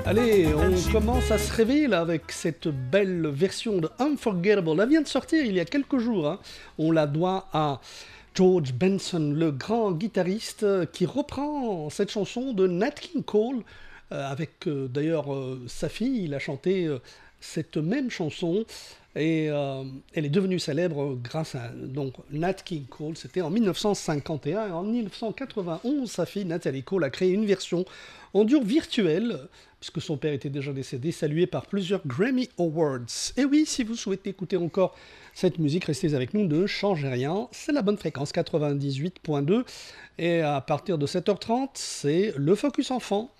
Allez, on commence à se réveiller là avec cette belle version de Unforgettable. Elle vient de sortir il y a quelques jours, hein. On la doit à George Benson, le grand guitariste qui reprend cette chanson de Nat King Cole. Avec d'ailleurs sa fille, il a chanté cette même chanson et elle est devenue célèbre grâce à donc Nat King Cole. C'était en 1951 et en 1991, sa fille Natalie Cole a créé une version en dur virtuel puisque son père était déjà décédé, salué par plusieurs Grammy Awards. Et oui, si vous souhaitez écouter encore cette musique, restez avec nous, ne changez rien, c'est la bonne fréquence 98.2 et à partir de 7h30, c'est le Focus Enfant.